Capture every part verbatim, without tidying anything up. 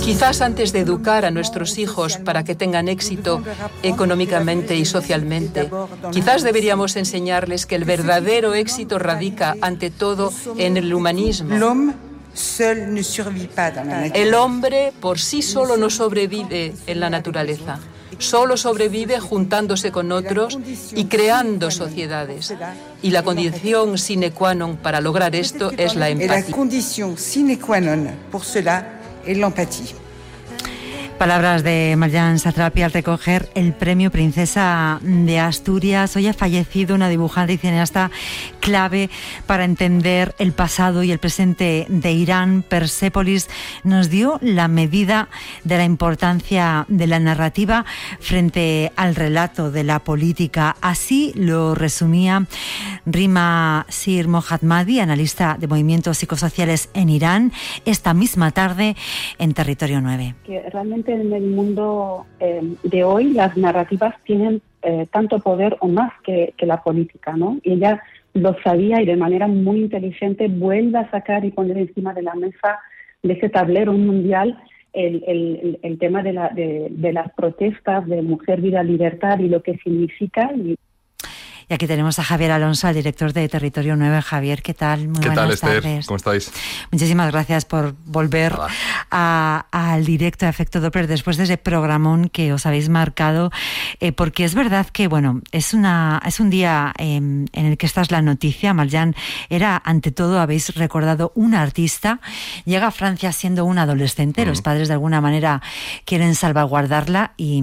Quizás antes de educar a nuestros hijos para que tengan éxito económicamente y socialmente, quizás deberíamos enseñarles que el verdadero éxito radica ante todo en el humanismo. El hombre por sí solo no sobrevive en la naturaleza. Solo sobrevive juntándose con otros y creando sociedades. Y la condición sine qua non para lograr esto es la empatía. Palabras de Marjane Satrapi al recoger el premio Princesa de Asturias. Hoy ha fallecido una dibujante y cineasta clave para entender el pasado y el presente de Irán. Persépolis nos dio la medida de la importancia de la narrativa frente al relato de la política. Así lo resumía Rima Sir Mohammadi, analista de movimientos psicosociales en Irán, esta misma tarde en Territorio nueve. Que realmente en el mundo eh, de hoy las narrativas tienen eh, tanto poder o más que, que la política, ¿no? Y ella lo sabía y de manera muy inteligente vuelve a sacar y poner encima de la mesa de ese tablero mundial el, el, el tema de, la, de, de las protestas de Mujer, Vida, Libertad y lo que significa. Y Y aquí tenemos a Javier Alonso, el director de Territorio nueve. Javier, ¿qué tal? Muy ¿Qué buenas tal, Esther? tardes. ¿Cómo estáis? Muchísimas gracias por volver a, al directo de Efecto Doppler después de ese programón que os habéis marcado, eh, porque es verdad que, bueno, es una es un día eh, en el que esta es la noticia. Marjane era, ante todo, habéis recordado, una artista. Llega a Francia siendo una adolescente. Mm. Los padres, de alguna manera, quieren salvaguardarla y...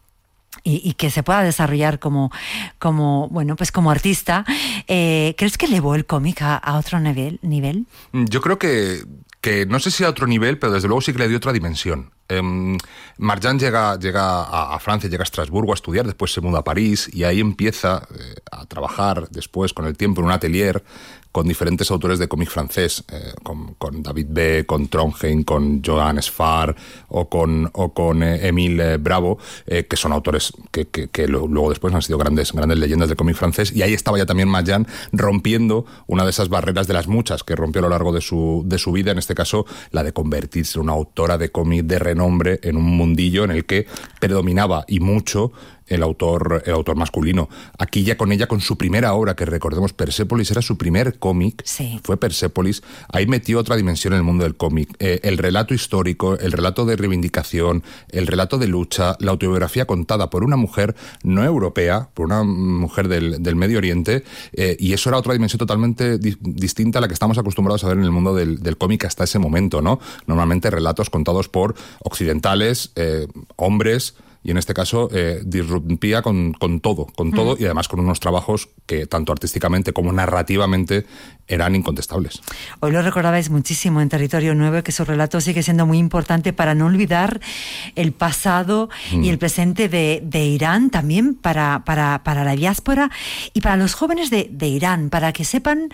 Y, y que se pueda desarrollar como, como bueno, pues como artista. Eh, ¿Crees que elevó el cómic a, a otro nivel, nivel? Yo creo que, que no sé si a otro nivel, pero desde luego sí que le dio otra dimensión. Eh, Marjane llega, llega a, a Francia, llega a Estrasburgo a estudiar, después se muda a París y ahí empieza eh, a trabajar después con el tiempo en un atelier con diferentes autores de cómic francés, eh, con, con David B., con Trondheim, con Joan Sfar o con, o con eh, Émile Bravo, eh, que son autores que, que, que luego después han sido grandes, grandes leyendas del cómic francés, y ahí estaba ya también Marjane rompiendo una de esas barreras de las muchas que rompió a lo largo de su, de su vida, en este caso la de convertirse en una autora de cómic de renombre en un mundillo en el que predominaba y mucho el autor, el autor masculino. Aquí ya con ella, con su primera obra, que recordemos, Persépolis, era su primer cómic, sí. Fue Persépolis, ahí metió otra dimensión en el mundo del cómic. Eh, el relato histórico, el relato de reivindicación, el relato de lucha, la autobiografía contada por una mujer no europea, por una mujer del, del Medio Oriente, eh, y eso era otra dimensión totalmente di- distinta a la que estamos acostumbrados a ver en el mundo del, del cómic hasta ese momento, ¿no? Normalmente relatos contados por occidentales, eh, hombres, y en este caso eh, disrumpía con, con todo, con todo, mm. y además con unos trabajos que tanto artísticamente como narrativamente eran incontestables. Hoy lo recordabais muchísimo en Territorio nueve, que su relato sigue siendo muy importante para no olvidar el pasado mm. y el presente de, de Irán, también para, para, para la diáspora y para los jóvenes de, de Irán, para que sepan,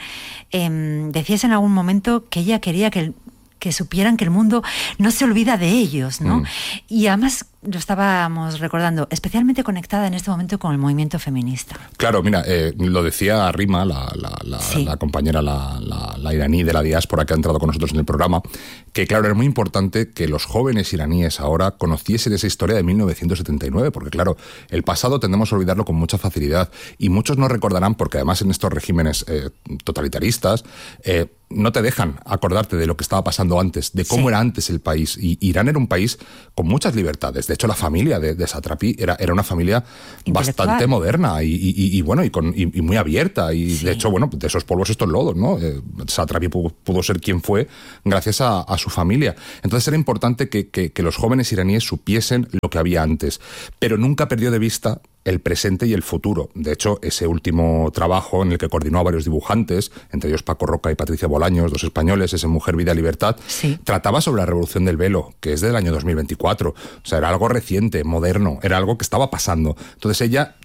eh, decías en algún momento que ella quería que el que supieran que el mundo no se olvida de ellos, ¿no? Mm. Y además lo estábamos recordando, especialmente conectada en este momento con el movimiento feminista. Claro, mira, eh, lo decía Rima, la, la, la, sí. la compañera, la, la, la iraní de la diáspora que ha entrado con nosotros en el programa, que claro, era muy importante que los jóvenes iraníes ahora conociesen esa historia de mil novecientos setenta y nueve, porque claro, el pasado tendemos a olvidarlo con mucha facilidad y muchos no recordarán, porque además en estos regímenes eh, totalitaristas eh, no te dejan acordarte de lo que estaba pasando antes, de cómo sí. era antes el país. Y Irán era un país con muchas libertades. De hecho, la familia de, de Satrapi era, era una familia bastante moderna y, y, y, y bueno, y, con, y, y muy abierta. Y sí. de hecho, bueno, de esos polvos estos lodos, ¿no? Eh, Satrapi pudo, pudo ser quien fue gracias a, a su familia. Entonces era importante que, que, que los jóvenes iraníes supiesen lo que había antes. Pero nunca perdió de vista el presente y el futuro. De hecho, ese último trabajo en el que coordinó a varios dibujantes, entre ellos Paco Roca y Patricia Bolaños, dos españoles, ese Mujer, Vida, Libertad, sí. trataba sobre la revolución del velo, que es del año dos mil veinticuatro. O sea, era algo reciente, moderno, era algo que estaba pasando. Entonces ella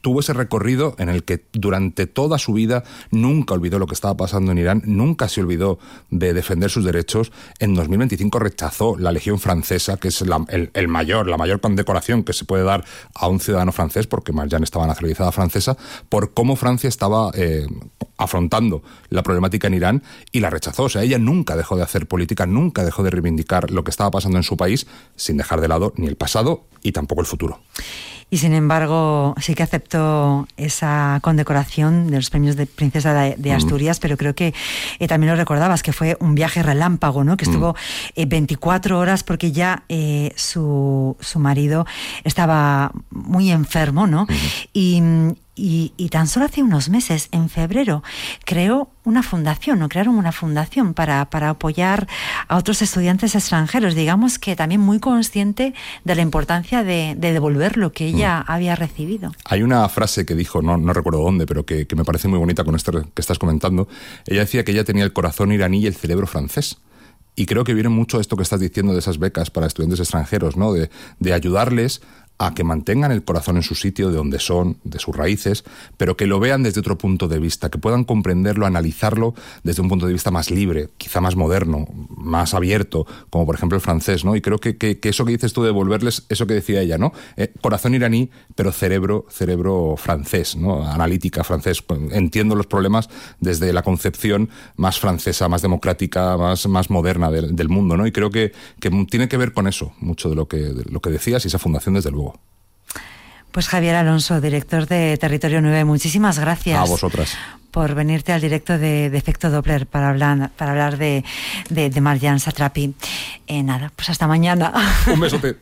tuvo ese recorrido en el que durante toda su vida nunca olvidó lo que estaba pasando en Irán, nunca se olvidó de defender sus derechos. En dos mil veinticinco rechazó la Legión Francesa, que es la, el, el mayor, la mayor condecoración que se puede dar a un ciudadano francés, porque Marjan estaba nacionalizada francesa, por cómo Francia estaba eh, afrontando la problemática en Irán, y la rechazó. O sea, ella nunca dejó de hacer política, nunca dejó de reivindicar lo que estaba pasando en su país, sin dejar de lado ni el pasado y tampoco el futuro. Y sin embargo, sí que aceptó esa condecoración de los premios de Princesa de, de Asturias, mm. pero creo que eh, también lo recordabas, que fue un viaje relámpago, ¿no? Que estuvo eh, veinticuatro horas porque ya eh, su, su marido estaba muy enfermo, ¿no? Mm. Y, y, y tan solo hace unos meses, en febrero, creó una fundación, ¿no? Crearon una fundación para, para apoyar a otros estudiantes extranjeros, digamos que también muy consciente de la importancia de, de devolver lo que ella mm. había recibido. Hay una frase que dijo, no, no recuerdo dónde, pero que, que me parece muy bonita con esto que estás comentando. Ella decía que ella tenía el corazón iraní y el cerebro francés. Y creo que viene mucho esto que estás diciendo de esas becas para estudiantes extranjeros, ¿no? De, de ayudarles a que mantengan el corazón en su sitio, de donde son, de sus raíces, pero que lo vean desde otro punto de vista, que puedan comprenderlo, analizarlo desde un punto de vista más libre, quizá más moderno, más abierto, como por ejemplo el francés, ¿no? Y creo que, que, que eso que dices tú de devolverles, eso que decía ella, ¿no? Eh, corazón iraní, pero cerebro, cerebro francés, ¿no? Analítica francés. Entiendo los problemas desde la concepción más francesa, más democrática, más, más moderna del, del mundo, ¿no? Y creo que, que tiene que ver con eso, mucho de lo que, de lo que decías, y esa fundación desde luego. Pues Javier Alonso, director de Territorio nueve, muchísimas gracias. A vosotras. Por venirte al directo de, de Efecto Doppler para hablar, para hablar de, de, de Marjan Satrapi. Eh, nada, pues hasta mañana. Un besote.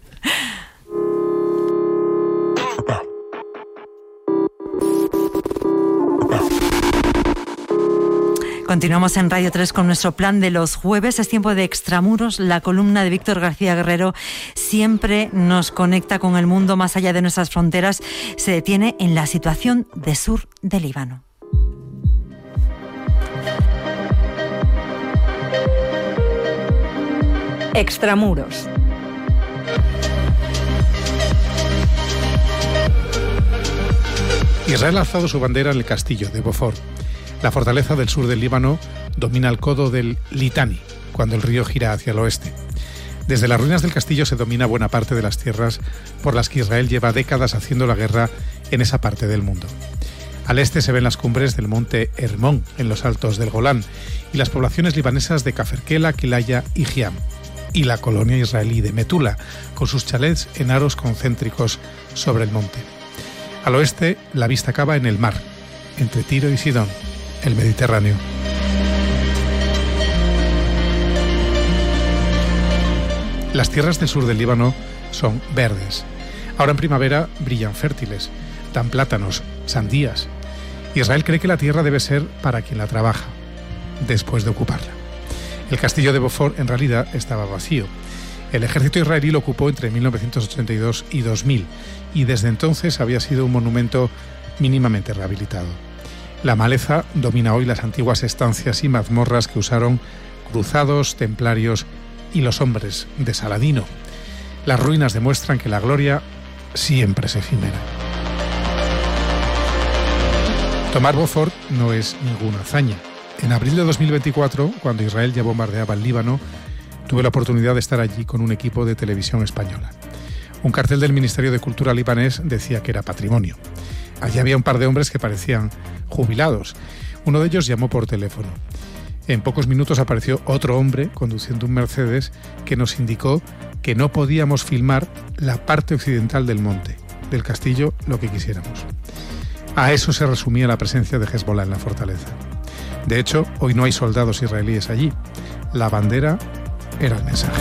Continuamos en Radio tres con nuestro plan de los jueves. Es tiempo de Extramuros. La columna de Víctor García Guerrero siempre nos conecta con el mundo más allá de nuestras fronteras. Se detiene en la situación de sur del Líbano. Extramuros. Israel ha alzado su bandera en el castillo de Beaufort. La fortaleza del sur del Líbano domina el codo del Litani, cuando el río gira hacia el oeste. Desde las ruinas del castillo se domina buena parte de las tierras por las que Israel lleva décadas haciendo la guerra en esa parte del mundo. Al este se ven las cumbres del monte Hermón, en los altos del Golán, y las poblaciones libanesas de Caferkela, Kilaya y Giam, y la colonia israelí de Metula, con sus chalets en aros concéntricos sobre el monte. Al oeste, la vista acaba en el mar, entre Tiro y Sidón, el Mediterráneo. Las tierras del sur del Líbano son verdes. Ahora en primavera brillan fértiles, dan plátanos, sandías. Israel cree que la tierra debe ser para quien la trabaja, después de ocuparla. El castillo de Beaufort en realidad estaba vacío. El ejército israelí lo ocupó entre mil novecientos ochenta y dos y dos mil, y desde entonces había sido un monumento mínimamente rehabilitado. La maleza domina hoy las antiguas estancias y mazmorras que usaron cruzados, templarios y los hombres de Saladino. Las ruinas demuestran que la gloria siempre es efímera. Tomar Beaufort no es ninguna hazaña. En abril de dos mil veinticuatro, cuando Israel ya bombardeaba el Líbano, tuve la oportunidad de estar allí con un equipo de televisión española. Un cartel del Ministerio de Cultura libanés decía que era patrimonio. Allí había un par de hombres que parecían jubilados. Uno de ellos llamó por teléfono. En pocos minutos apareció otro hombre conduciendo un Mercedes que nos indicó que no podíamos filmar la parte occidental del monte, del castillo, lo que quisiéramos. A eso se resumía la presencia de Hezbollah en la fortaleza. De hecho, hoy no hay soldados israelíes allí. La bandera era el mensaje.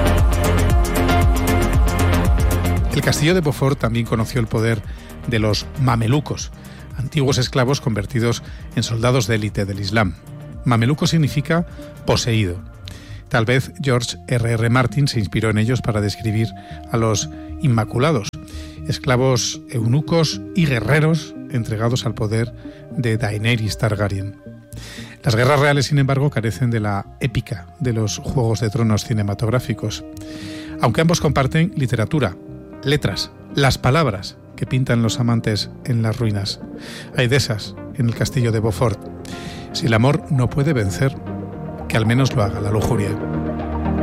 El castillo de Beaufort también conoció el poder de los mamelucos, antiguos esclavos convertidos en soldados de élite del Islam. Mameluco significa poseído. Tal vez George R R Martin se inspiró en ellos para describir a los Inmaculados, esclavos eunucos y guerreros entregados al poder de Daenerys Targaryen. Las guerras reales, sin embargo, carecen de la épica de los Juegos de Tronos cinematográficos, aunque ambos comparten literatura, letras, las palabras que pintan los amantes en las ruinas. Hay de esas en el castillo de Beaufort. Si el amor no puede vencer, que al menos lo haga la lujuria.